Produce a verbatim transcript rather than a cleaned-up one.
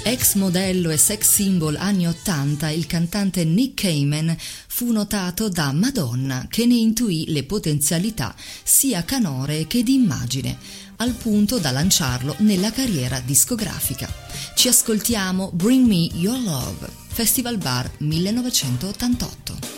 Ex modello e sex symbol anni ottanta, il cantante Nick Cayman fu notato da Madonna, che ne intuì le potenzialità sia canore che di immagine, al punto da lanciarlo nella carriera discografica. Ci ascoltiamo Bring Me Your Love, Festival Bar millenovecentottantotto.